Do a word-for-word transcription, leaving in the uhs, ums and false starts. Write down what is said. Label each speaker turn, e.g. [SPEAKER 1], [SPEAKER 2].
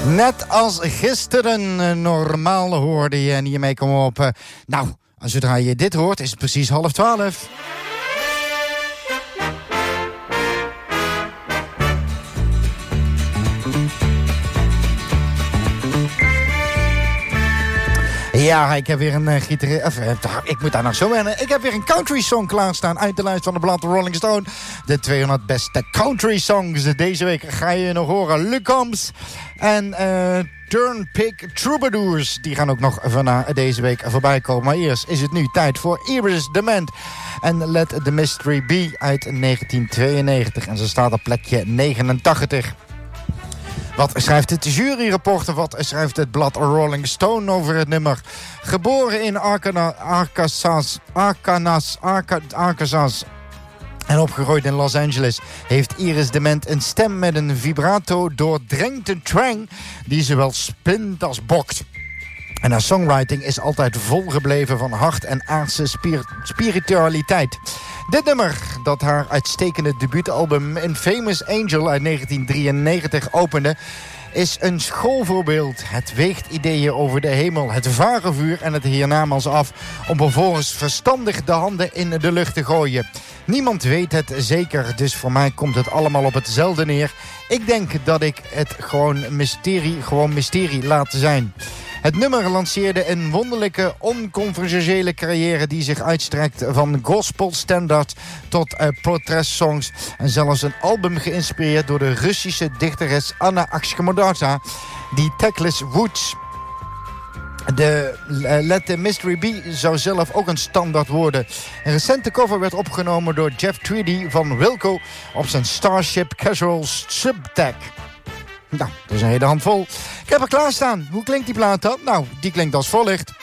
[SPEAKER 1] Net als gisteren, normaal hoorde je en hiermee komen we op. Uh, nou, zodra je dit hoort is het precies half twaalf. Ja, ik heb weer een uh, gitaar... Of, uh, ik moet daar nog zo wennen. Ik heb weer een country song klaarstaan uit de lijst van de blad Rolling Stone. De tweehonderd beste country songs. Deze week ga je nog horen Luke Combs en uh, Turnpike Troubadours. Die gaan ook nog van deze week voorbij komen. Maar eerst is het nu tijd voor Iris Dement en Let the Mystery Be uit negentien tweeënnegentig. En ze staat op plekje negenentachtig. Wat schrijft het juryrapport? Wat schrijft het blad Rolling Stone over het nummer? Geboren in Arkansas, Arkansas, Arkansas, Arkansas en opgegroeid in Los Angeles, heeft Iris Dement een stem met een vibrato doordrenkte twang die zowel spint als bokt. En haar songwriting is altijd volgebleven van hart en aardse spir- spiritualiteit. Dit nummer, dat haar uitstekende debuutalbum Infamous Angel uit negentien drieënnegentig opende, is een schoolvoorbeeld. Het weegt ideeën over de hemel, het vagevuur en het hiernamaals af, om vervolgens verstandig de handen in de lucht te gooien. Niemand weet het zeker, dus voor mij komt het allemaal op hetzelfde neer. Ik denk dat ik het gewoon mysterie, gewoon mysterie laat zijn. Het nummer lanceerde een wonderlijke, onconventionele carrière die zich uitstrekt van gospelstandaard tot uh, protestsongs. En zelfs een album geïnspireerd door de Russische dichteres Anna Akhmedova, die Teclis Woods. De uh, Let the Mystery Be zou zelf ook een standaard worden. Een recente cover werd opgenomen door Jeff Tweedy van Wilco op zijn Starship Casual Subtech. Nou, dat is een hele handvol. Ik heb er klaarstaan. Hoe klinkt die plaat dan? Nou, die klinkt als volgt.